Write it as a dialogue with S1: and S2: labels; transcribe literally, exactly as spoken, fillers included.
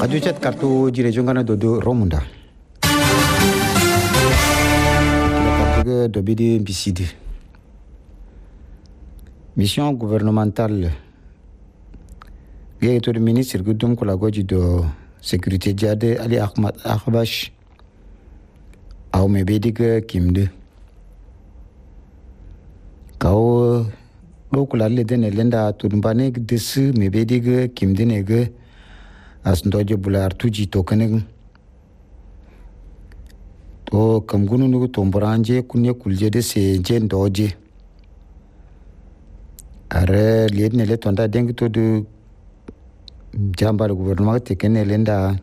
S1: Radio chat kartu jire jongana dodo romunda. Kartu do bidi bisidi. Mission gouvernementale. Gaya to ministre gudum kula goji do sécurité jade Ali Ahmad Ahbash. Au me bediga kimde. Kau do kula le dene lenda tumbane desu me bediga kimde nege. Asndoje bular tuji tokeneng to kamgunu nugu tomboranje kunye kulje de se jendoje are liedne le tonda deng to du jamba le gouvernement tekene lenda